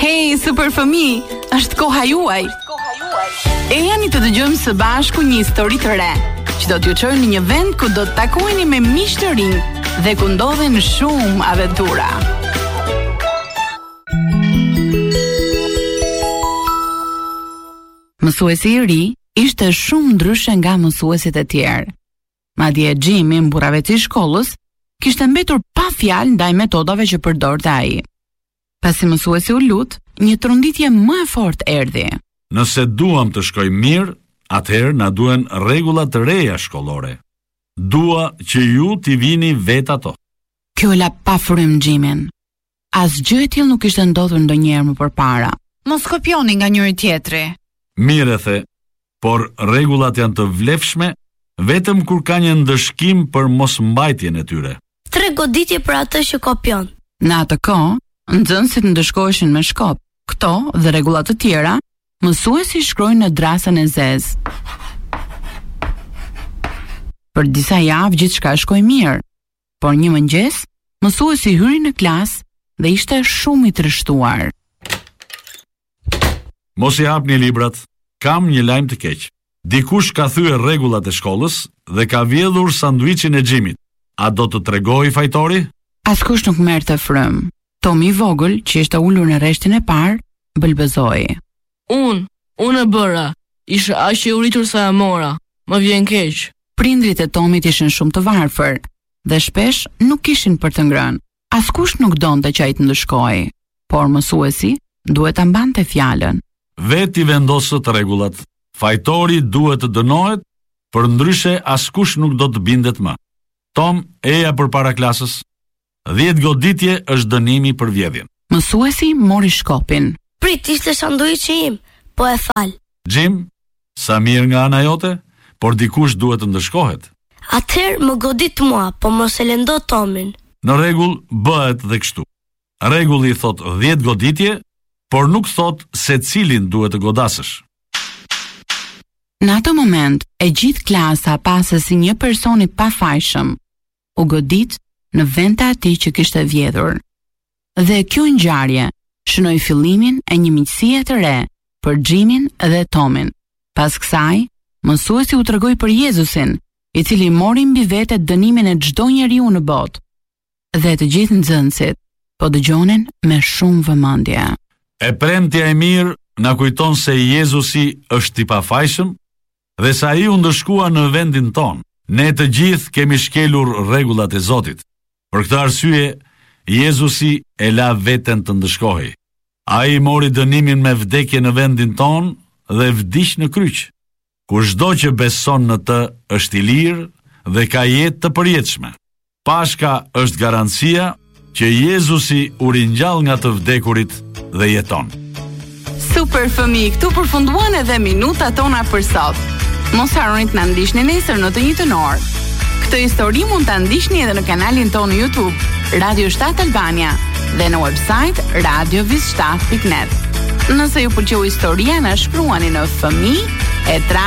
Hey, super fëmijë, është koha juaj. E jani të dëgjojmë së bashku një histori të re, që do t'ju çojë në një vend ku do të takoheni me miq të rinj dhe ku ndodhen shumë aventura. Mësuesi i ri ishte shumë ndryshe nga mësuesit e tjerë. Madje Jimmy, mburraveci i shkollës, kishte mbetur pa fjalë ndaj metodave që përdorte ai. Pasi mësuesi u lut, një tronditje më e fortë erdhi. Nëse duam të shkoj mirë, atëherë na duhen rregulla të reja shkollore. Dua që ju t'i vini vet ato. Kjo e la pa frym Jimin. Asgjë e tillë nuk ishte ndodhur ndonjëherë më përpara. Mos kopjoni nga njëri tjetri. Mirë the, por rregullat janë të vlefshme vetëm kur ka një ndëshkim për mosmbajtjen e tyre. 3 goditje për atë që kopjon. Në atë kohë, nxënësit ndëshkoheshin me shkop. Këto dhe rregulla të tjera, mësuesi shkroi në drasën e zezë. Për disa javë gjithçka shkoi mirë, por një mëngjes, mësuesi hyri në klasë dhe ishte shumë i trishtuar. Mos i hapni librat, kam një lajm të keq. Dikush ka thyer rregullat e shkollës dhe ka vjedhur sanduiçin e Jimit. A do të tregoj fajtori? Askush nuk merrte frym. Tomi i vogël, që ishte ulur në rreshtin e parë, bëlbëzoi. Unë e bëra. Isha aq i uritur sa e mora. Më vjen keq. Prindrit e Tomit ishin shumë të varfër dhe shpesh nuk kishin për të ngrënë. Askush nuk donte që ai të ndëshkojë, por mësuesi duhet ta mbante fjalën. Veti vendosët rregullat. Fajtori duhet të dënohet, përndryshe askush nuk do të bindet më. Tom, eja përpara klasës. 10 goditje është dënimi për vjedhjen. Mësuesi mori shkopin. Prit, ishte sanduiçi im, po e fal. Jim, sa mirë nga ana jote, por dikush duhet të ndëshkohet. Atëherë më godit mua, po mos e lëndo Tomin. Në rregull, bëhet dhe kështu. Rregulli thot 10 goditje, por nuk thot se cilin duhet të godasësh. Në atë moment, e gjithë klasa pasë si një person i pafajshëm u godit në vend të atij që kishte vjedhur. Dhe kjo ngjarje shënoi fillimin e një miqësie të re për Jimin dhe Tomin. Pas kësaj, mësuesi u tregoi për Jezusin, i cili mori mbi vete dënimin e çdo njeriu në botë. Dhe të gjithë nxënësit po dëgjonin me shumë vëmendje. E premtja e mirë na kujton se Jezusi është i pafajshëm dhe sa ai u ndëshkua në vendin ton. Ne të gjithë kemi shkelur rregullat e Zotit. Për këtë arsye, Jezusi e la veten të ndëshkohej. Ai mori dënimin me vdekje në vendin ton dhe vdiq në kryq. Kushdo që beson në të është i lirë dhe ka jetë të përjetshme. Pashka është garancia që Jezusi u ringjall nga të vdekurit dhe jeton. Super fëmijë, këtu përfunduan edhe minutat tona për sot. Mos harroni të na ndiqni nesër në të njëjtën orë. Këtë histori mund ta ndiqni edhe në kanalin tonë YouTube, Radio 7 Albania, dhe në website radiovis7.net. Nëse ju pëlqeu historia, na shkruani në fëmijë@